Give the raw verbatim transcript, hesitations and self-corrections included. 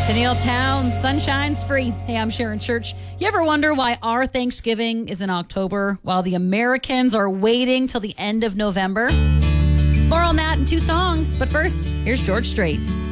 Tennille Town, Sunshine's Free. Hey, I'm Sharon Church. You ever wonder why our Thanksgiving is in October while the Americans are waiting till the end of November? More on that in two songs, but first, here's George Strait.